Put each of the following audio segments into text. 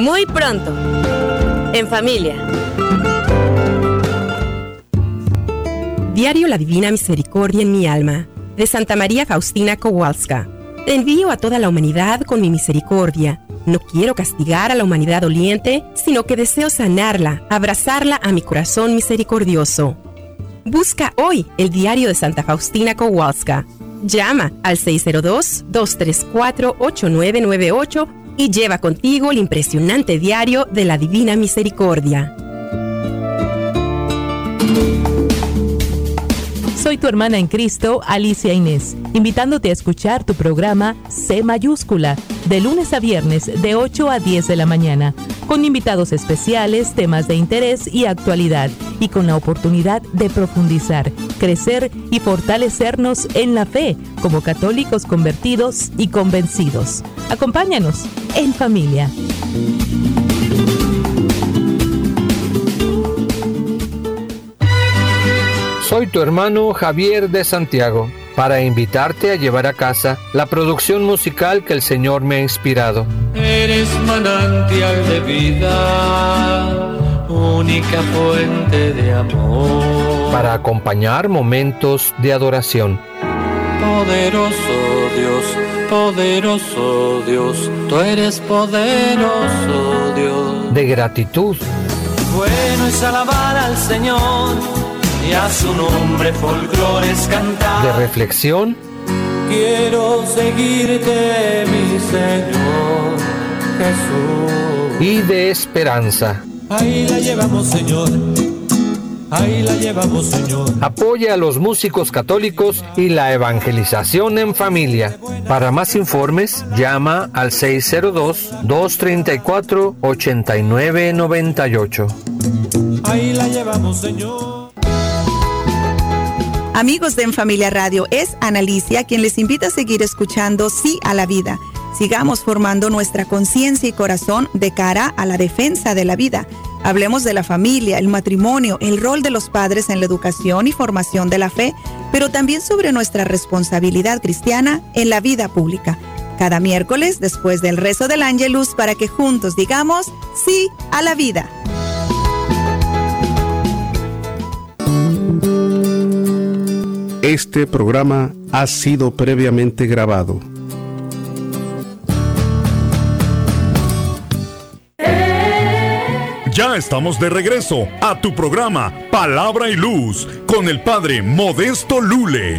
Muy pronto. En familia. Diario La Divina Misericordia en mi alma, de Santa María Faustina Kowalska. Te envío a toda la humanidad con mi misericordia. No quiero castigar a la humanidad doliente, sino que deseo sanarla, abrazarla a mi corazón misericordioso. Busca hoy el diario de Santa Faustina Kowalska. Llama al 602-234-8998 y lleva contigo el impresionante diario de la Divina Misericordia. Soy tu hermana en Cristo, Alicia Inés, invitándote a escuchar tu programa C Mayúscula, de lunes a viernes de 8 a 10 de la mañana, con invitados especiales, temas de interés y actualidad, y con la oportunidad de profundizar, crecer y fortalecernos en la fe, como católicos convertidos y convencidos. Acompáñanos en familia. Soy tu hermano Javier de Santiago, para invitarte a llevar a casa la producción musical que el Señor me ha inspirado. Eres manantial de vida, única fuente de amor. Para acompañar momentos de adoración. Poderoso Dios, tú eres poderoso Dios. De gratitud. Bueno es alabar al Señor y a su nombre folclores cantar. De reflexión. Quiero seguirte, mi Señor Jesús. Y de esperanza. Ahí la llevamos, Señor. Ahí la llevamos, Señor. Apoya a los músicos católicos y la evangelización en familia. Para más informes, llama al 602-234-8998. Ahí la llevamos, Señor. Amigos de En Familia Radio, es Ana Alicia quien les invita a seguir escuchando Sí a la Vida. Sigamos formando nuestra conciencia y corazón de cara a la defensa de la vida. Hablemos de la familia, el matrimonio, el rol de los padres en la educación y formación de la fe, pero también sobre nuestra responsabilidad cristiana en la vida pública. Cada miércoles, después del rezo del Ángelus, para que juntos digamos sí a la vida. Este programa ha sido previamente grabado. Ya estamos de regreso a tu programa Palabra y Luz con el Padre Modesto Lule.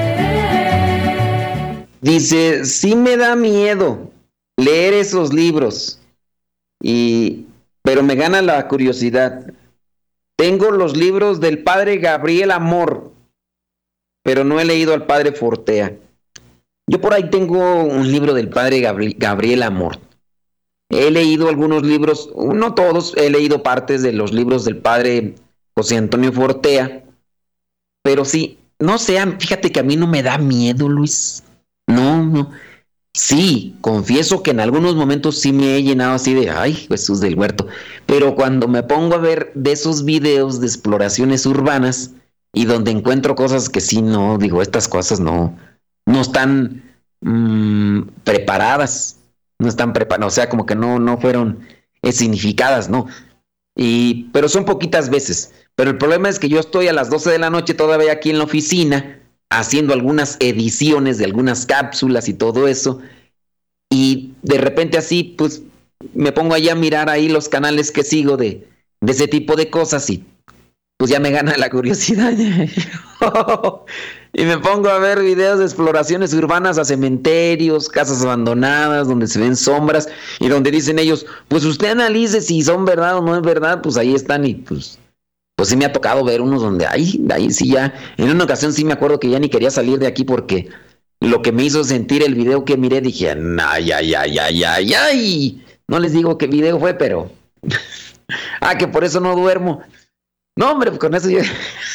Dice, sí me da miedo leer esos libros, pero me gana la curiosidad. Tengo los libros del Padre Gabriel Amor, pero no he leído al Padre Fortea. Yo por ahí tengo un libro del Padre Gabriel Amor. He leído algunos libros, no todos, he leído partes de los libros del Padre José Antonio Fortea, pero sí, no sé, fíjate que a mí no me da miedo, Luis. No. Sí, confieso que en algunos momentos sí me he llenado así de, ay, Jesús del huerto. Pero cuando me pongo a ver de esos videos de exploraciones urbanas y donde encuentro cosas que sí, no, digo, estas cosas no están preparadas. No están preparadas, o sea, como que no fueron significadas, ¿no? Pero son poquitas veces. Pero el problema es que yo estoy a las 12 de la noche todavía aquí en la oficina, haciendo algunas ediciones de algunas cápsulas y todo eso. Y de repente así, pues, me pongo allá a mirar ahí los canales que sigo de ese tipo de cosas y pues ya me gana la curiosidad. Y me pongo a ver videos de exploraciones urbanas a cementerios, casas abandonadas, donde se ven sombras y donde dicen ellos, pues usted analice si son verdad o no es verdad, pues ahí están y pues sí me ha tocado ver unos donde ahí sí ya, en una ocasión sí me acuerdo que ya ni quería salir de aquí porque lo que me hizo sentir el video que miré, dije, ay, no les digo qué video fue, pero que por eso no duermo. No, hombre, pues con eso yo...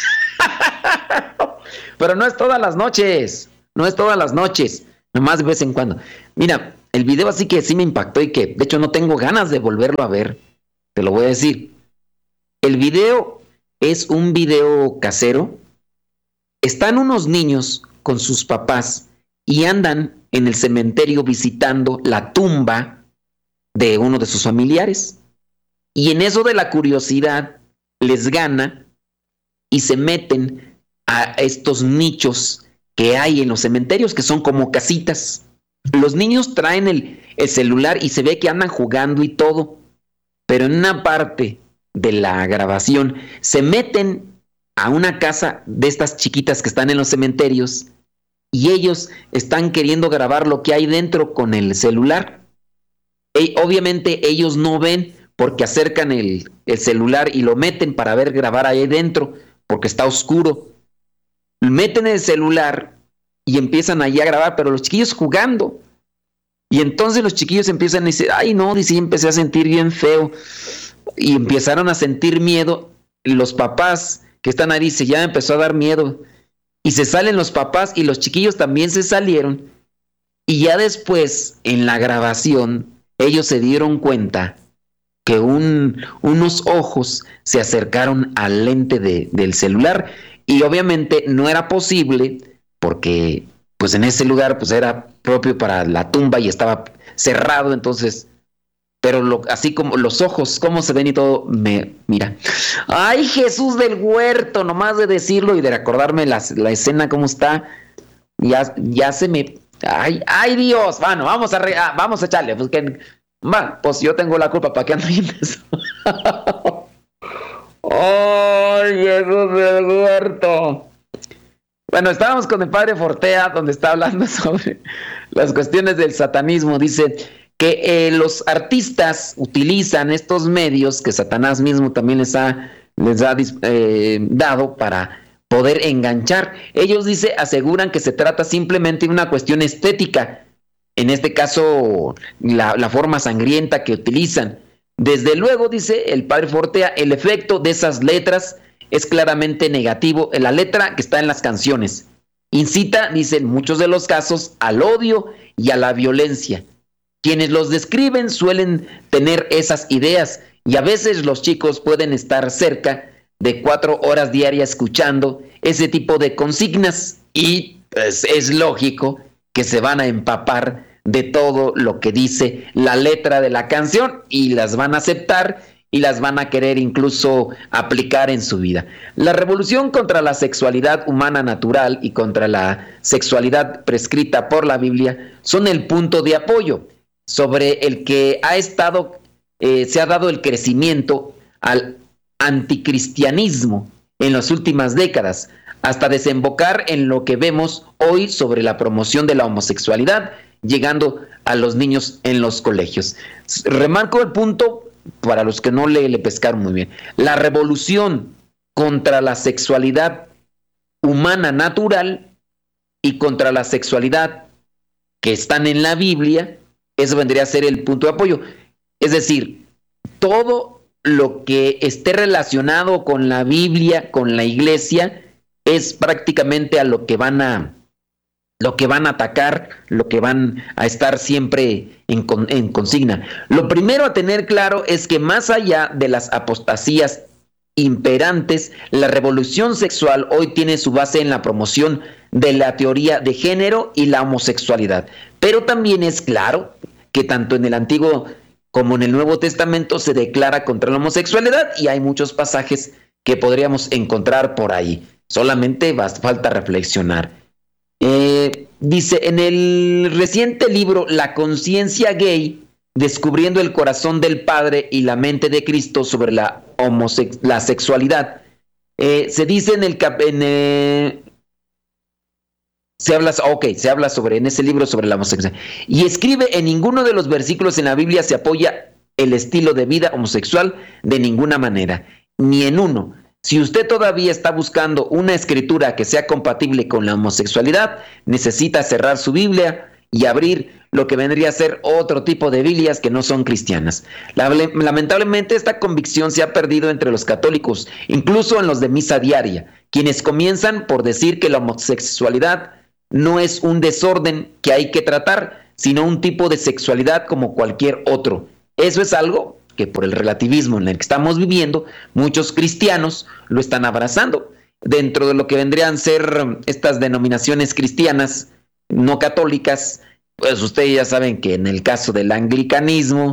Pero no es todas las noches, nomás de vez en cuando. Mira, el video así que sí me impactó y que de hecho no tengo ganas de volverlo a ver, te lo voy a decir. El video es un video casero. Están unos niños con sus papás y andan en el cementerio visitando la tumba de uno de sus familiares. Y en eso de la curiosidad les gana y se meten a estos nichos que hay en los cementerios, que son como casitas. Los niños traen el celular y se ve que andan jugando y todo, pero en una parte de la grabación se meten a una casa de estas chiquitas que están en los cementerios y ellos están queriendo grabar lo que hay dentro con el celular. Obviamente ellos no ven porque acercan el celular y lo meten para ver grabar ahí dentro porque está oscuro. Meten el celular y empiezan ahí a grabar, pero los chiquillos jugando. Y entonces los chiquillos empiezan a decir, ay no, dice, empecé a sentir bien feo. Y empezaron a sentir miedo. Los papás que están ahí, dice, ya empezó a dar miedo. Y se salen los papás y los chiquillos también se salieron. Y ya después, en la grabación, ellos se dieron cuenta que unos ojos se acercaron al lente del celular. Y obviamente no era posible porque pues en ese lugar pues era propio para la tumba y estaba cerrado, entonces, pero así como los ojos, cómo se ven y todo, mira. ¡Ay, Jesús del huerto! Nomás de decirlo y de recordarme la escena cómo está, ya se me... ¡Ay, Dios! Bueno, vamos a echarle, pues yo tengo la culpa, ¿para qué ando viendo eso? ¡Ay, Jesús del huerto! Bueno, estábamos con el padre Fortea, donde está hablando sobre las cuestiones del satanismo. Dice que los artistas utilizan estos medios que Satanás mismo también les ha dado para poder enganchar. Ellos, dice, aseguran que se trata simplemente de una cuestión estética. En este caso, la forma sangrienta que utilizan. Desde luego, dice el padre Fortea, el efecto de esas letras es claramente negativo en la letra que está en las canciones. Incita, dice, en muchos de los casos, al odio y a la violencia. Quienes los describen suelen tener esas ideas y a veces los chicos pueden estar cerca de 4 horas diarias escuchando ese tipo de consignas y pues, es lógico que se van a empapar de todo lo que dice la letra de la canción y las van a aceptar y las van a querer incluso aplicar en su vida. La revolución contra la sexualidad humana natural y contra la sexualidad prescrita por la Biblia son el punto de apoyo sobre el que se ha dado el crecimiento al anticristianismo en las últimas décadas, hasta desembocar en lo que vemos hoy sobre la promoción de la homosexualidad, llegando a los niños en los colegios. Remarco el punto para los que no le pescaron muy bien. La revolución contra la sexualidad humana natural y contra la sexualidad que están en la Biblia, eso vendría a ser el punto de apoyo. Es decir, todo lo que esté relacionado con la Biblia, con la iglesia, es prácticamente a lo que van a atacar, lo que van a estar siempre en consigna. Lo primero a tener claro es que más allá de las apostasías imperantes, la revolución sexual hoy tiene su base en la promoción de la teoría de género y la homosexualidad. Pero también es claro que tanto en el Antiguo como en el Nuevo Testamento se declara contra la homosexualidad y hay muchos pasajes que podríamos encontrar por ahí. Solamente falta reflexionar. Dice, en el reciente libro La conciencia gay, descubriendo el corazón del Padre y la mente de Cristo sobre la sexualidad, se dice se habla sobre en ese libro sobre la homosexualidad y escribe: en ninguno de los versículos en la Biblia se apoya el estilo de vida homosexual de ninguna manera, ni en uno. Si usted todavía está buscando una escritura que sea compatible con la homosexualidad, necesita cerrar su Biblia y abrir lo que vendría a ser otro tipo de Biblias que no son cristianas. Lamentablemente esta convicción se ha perdido entre los católicos, incluso en los de misa diaria, quienes comienzan por decir que la homosexualidad no es un desorden que hay que tratar, sino un tipo de sexualidad como cualquier otro. Eso es algo que por el relativismo en el que estamos viviendo, muchos cristianos lo están abrazando. Dentro de lo que vendrían a ser estas denominaciones cristianas no católicas, pues ustedes ya saben que en el caso del anglicanismo,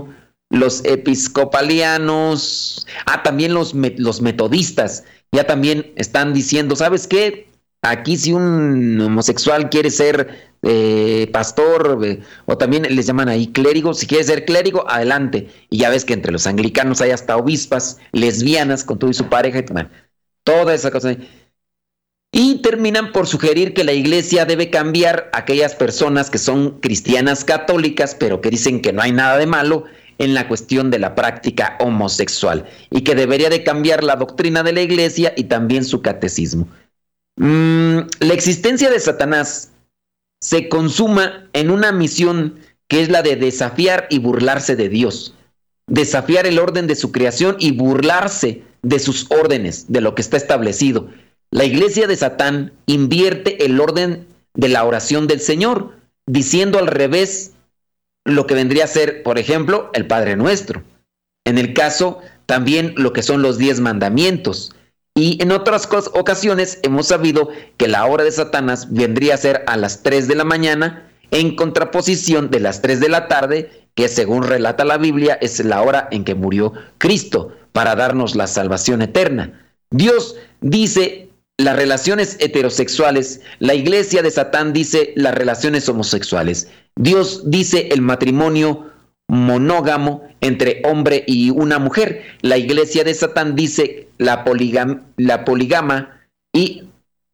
los episcopalianos, también los metodistas, ya también están diciendo, ¿sabes qué? Aquí si un homosexual quiere ser pastor, o también les llaman ahí clérigo, si quiere ser clérigo, adelante. Y ya ves que entre los anglicanos hay hasta obispas lesbianas con todo y su pareja, bueno, toda esa cosa. Y terminan por sugerir que la iglesia debe cambiar a aquellas personas que son cristianas católicas, pero que dicen que no hay nada de malo en la cuestión de la práctica homosexual, y que debería de cambiar la doctrina de la iglesia y también su catecismo. La existencia de Satanás se consuma en una misión que es la de desafiar y burlarse de Dios, desafiar el orden de su creación y burlarse de sus órdenes, de lo que está establecido. La iglesia de Satán invierte el orden de la oración del Señor, diciendo al revés lo que vendría a ser, por ejemplo, el Padre Nuestro. En el caso también lo que son los 10 mandamientos. Y en otras ocasiones hemos sabido que la hora de Satanás vendría a ser a las 3 de la mañana, en contraposición de las 3 de la tarde, que según relata la Biblia es la hora en que murió Cristo para darnos la salvación eterna. Dios dice las relaciones heterosexuales, la iglesia de Satán dice las relaciones homosexuales. Dios dice el matrimonio monógamo entre hombre y una mujer. La iglesia de Satán dice la polígama y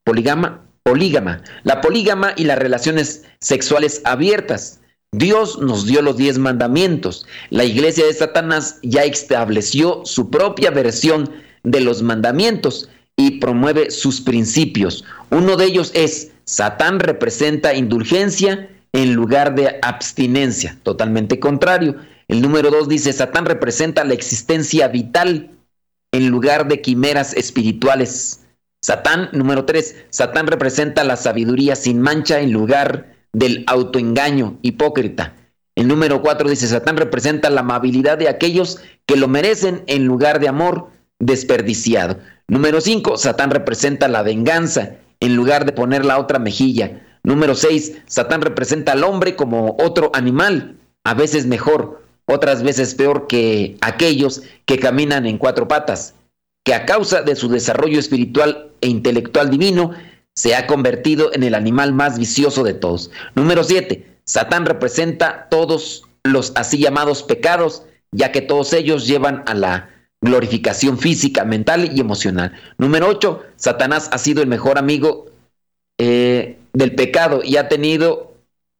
las relaciones sexuales abiertas. Dios nos dio los 10 mandamientos. La iglesia de Satanás ya estableció su propia versión de los mandamientos y promueve sus principios. Uno de ellos es: Satán representa indulgencia en lugar de abstinencia, totalmente contrario. El número 2 dice: Satán representa la existencia vital en lugar de quimeras espirituales. Número 3, Satán representa la sabiduría sin mancha en lugar del autoengaño hipócrita. El número 4 dice: Satán representa la amabilidad de aquellos que lo merecen en lugar de amor desperdiciado. Número 5, Satán representa la venganza en lugar de poner la otra mejilla. Número 6, Satán representa al hombre como otro animal, a veces mejor, otras veces peor que aquellos que caminan en 4 patas, que a causa de su desarrollo espiritual e intelectual divino se ha convertido en el animal más vicioso de todos. Número 7, Satán representa todos los así llamados pecados, ya que todos ellos llevan a la glorificación física, mental y emocional. Número 8, Satanás ha sido el mejor amigo del pecado y ha tenido...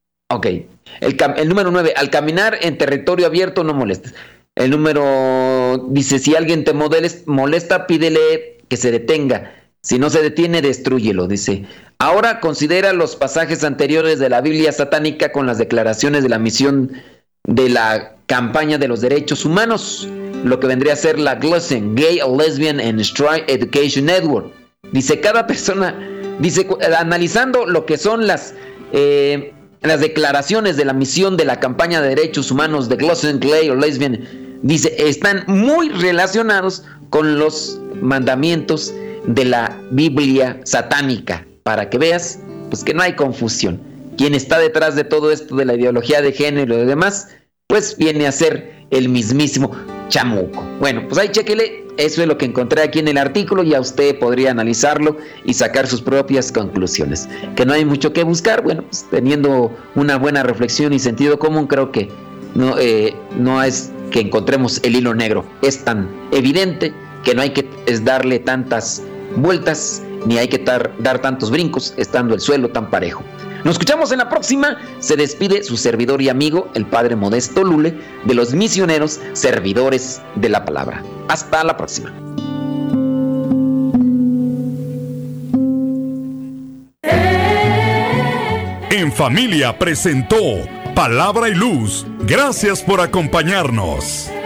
El número 9, al caminar en territorio abierto no molestes. El número dice: si alguien te molesta, pídele que se detenga. Si no se detiene, destrúyelo. Dice: ahora considera los pasajes anteriores de la Biblia satánica con las declaraciones de la misión de la campaña de los derechos humanos, lo que vendría a ser la GLSEN, Gay, Lesbian and Straight Education Network. Dice: cada persona, analizando lo que son las declaraciones de la misión de la campaña de derechos humanos de GLSEN, Gay o Lesbian, dice, están muy relacionados con los mandamientos de la Biblia satánica, para que veas pues que no hay confusión. Quien está detrás de todo esto de la ideología de género y lo demás, pues viene a ser el mismísimo chamuco. Bueno, pues ahí chéquele, eso es lo que encontré aquí en el artículo, ya usted podría analizarlo y sacar sus propias conclusiones. Que no hay mucho que buscar, bueno, pues teniendo una buena reflexión y sentido común, creo que no es que encontremos el hilo negro. Es tan evidente que no hay que darle tantas vueltas, ni hay que dar tantos brincos, estando el suelo tan parejo. Nos escuchamos en la próxima. Se despide su servidor y amigo, el Padre Modesto Lule, de los misioneros servidores de la palabra. Hasta la próxima. En Familia presentó Palabra y Luz. Gracias por acompañarnos.